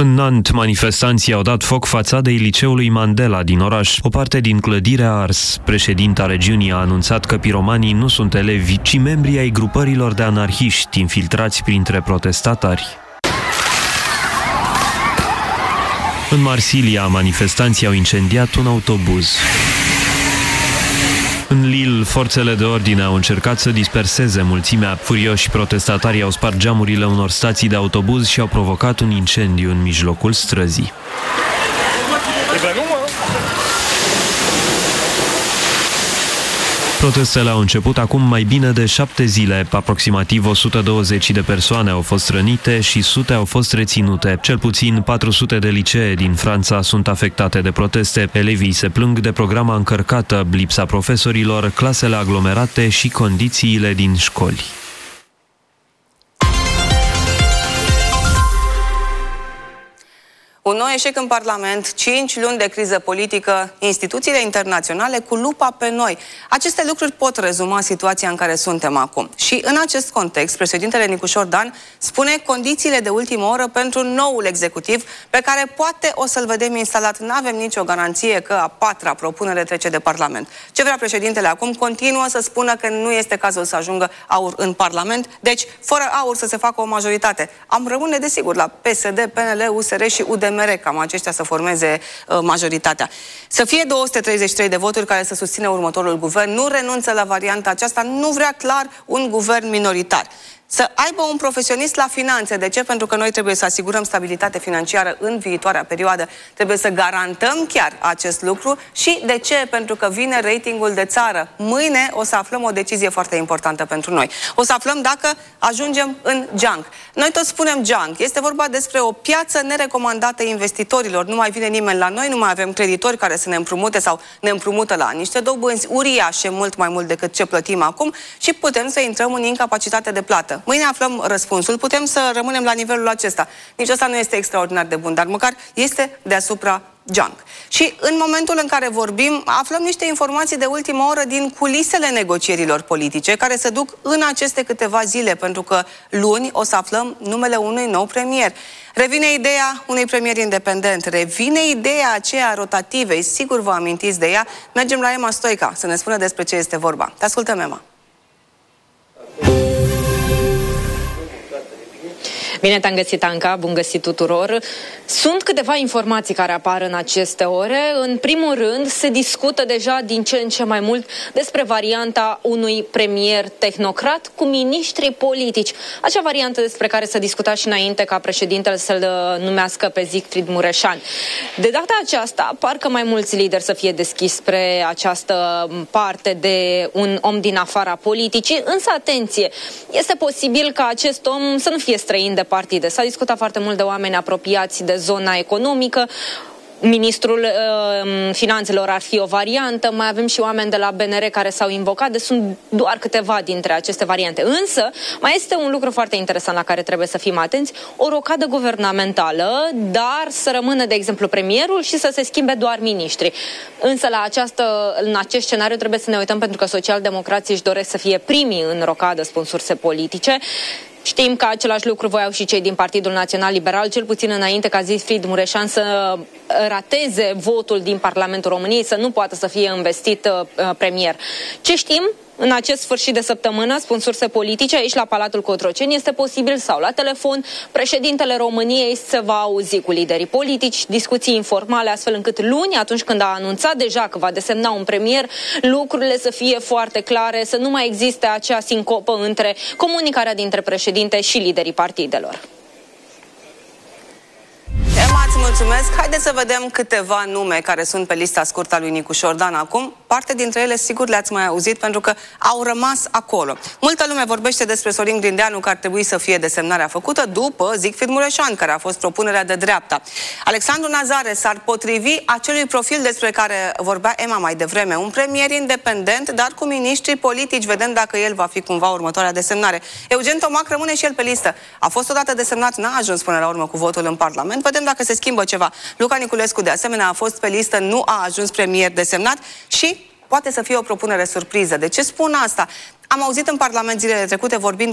În Nantes, manifestanții au dat foc fațadei liceului Mandela din oraș. O parte din clădire a ars. Președinta regiunii a anunțat că piromanii nu sunt elevi, ci membri ai grupărilor de anarhiști infiltrați printre protestatari. În Marsilia, manifestanții au incendiat un autobuz. În Lille, forțele de ordine au încercat să disperseze mulțimea. Furioși protestatarii au spart geamurile unor stații de autobuz și au provocat un incendiu în mijlocul străzii. Protestele au început acum mai bine de 7 zile. Aproximativ 120 de persoane au fost rănite și sute au fost reținute. Cel puțin 400 de licee din Franța sunt afectate de proteste. Elevii se plâng de programa încărcată, lipsa profesorilor, clasele aglomerate și condițiile din școli. Un nou eșec în Parlament, 5 luni de criză politică, instituțiile internaționale cu lupa pe noi. Aceste lucruri pot rezuma situația în care suntem acum. Și în acest context, președintele Nicușor Dan spune condițiile de ultimă oră pentru noul executiv, pe care poate o să-l vedem instalat. N-avem nicio garanție că a 4-a propunere trece de Parlament. Ce vrea președintele acum? Continuă să spună că nu este cazul să ajungă aur în Parlament, deci fără aur să se facă o majoritate. Am rămâne, desigur, la PSD, PNL, USR și UDMR, cam aceștia să formeze majoritatea. Să fie 233 de voturi care să susțină următorul guvern, nu renunță la varianta aceasta, nu vrea clar un guvern minoritar. Să aibă un profesionist la finanțe. De ce? Pentru că noi trebuie să asigurăm stabilitate financiară în viitoarea perioadă. Trebuie să garantăm chiar acest lucru. Și de ce? Pentru că vine ratingul de țară. Mâine o să aflăm o decizie foarte importantă pentru noi. O să aflăm dacă ajungem în junk. Noi tot spunem junk. Este vorba despre o piață nerecomandată investitorilor. Nu mai vine nimeni la noi, nu mai avem creditori care să ne împrumute sau ne împrumută la niște dobânzi uriașe, mult mai mult decât ce plătim acum, și putem să intrăm în incapacitate de plată. Mâine aflăm răspunsul, putem să rămânem la nivelul acesta. Nici ăsta nu este extraordinar de bun, dar măcar este deasupra junk. Și în momentul în care vorbim, aflăm niște informații de ultimă oră din culisele negocierilor politice, care se duc în aceste câteva zile, pentru că luni o să aflăm numele unui nou premier. Revine ideea unui premier independent, revine ideea aceea rotativei, sigur vă amintiți de ea. Mergem la Emma Stoica să ne spună despre ce este vorba. Te ascultăm, Emma. Bine te-am găsit, Anca, bun găsit tuturor. Sunt câteva informații care apar în aceste ore. În primul rând, se discută deja din ce în ce mai mult despre varianta unui premier tehnocrat cu miniștri politici. Acea variantă despre care s-a discutat și înainte ca președintele să-l numească pe Siegfried Mureșan. De data aceasta, parcă mai mulți lideri să fie deschiși spre această parte de un om din afara politicii, însă atenție, este posibil ca acest om să nu fie străin de partide. S-a discutat foarte mult de oameni apropiați de zona economică. Ministrul Finanțelor ar fi o variantă, mai avem și oameni de la BNR care s-au invocat, deci sunt doar câteva dintre aceste variante. Însă, mai este un lucru foarte interesant la care trebuie să fim atenți, o rocadă guvernamentală, dar să rămână, de exemplu, premierul și să se schimbe doar miniștri. Însă, în acest scenariu trebuie să ne uităm, pentru că socialdemocrații își doresc să fie primii în rocadă, spun surse politice. Știm că același lucru voiau și cei din Partidul Național Liberal, cel puțin înainte ca Siegfried Mureșan să rateze votul din Parlamentul României, să nu poată să fie investit premier. Ce știm? În acest sfârșit de săptămână, spun surse politice, aici la Palatul Cotroceni, este posibil sau la telefon, președintele României se va auzi cu liderii politici, discuții informale, astfel încât luni, atunci când a anunțat deja că va desemna un premier, lucrurile să fie foarte clare, să nu mai existe acea sincopă între comunicarea dintre președinte și liderii partidelor. Emma, îți mulțumesc. Haideți să vedem câteva nume care sunt pe lista scurtă a lui Nicușor Dan acum. Parte dintre ele, sigur, le-ați mai auzit, pentru că au rămas acolo. Multă lume vorbește despre Sorin Grindeanu, că ar trebui să fie desemnarea făcută după Siegfried Mureșan, care a fost propunerea de dreapta. Alexandru Nazare s-ar potrivi acelui profil despre care vorbea Emma mai devreme. Un premier independent, dar cu miniștri politici. Vedem dacă el va fi cumva următoarea desemnare. Eugen Tomac rămâne și el pe listă. A fost odată desemnat, n-a ajuns până la urmă cu votul în Parlament. Vedem dacă se schimbă ceva. Luca Niculescu, de asemenea, a fost pe listă, nu a ajuns premier desemnat și poate să fie o propunere surpriză. De ce spun asta? Am auzit în Parlament zilele trecute vorbind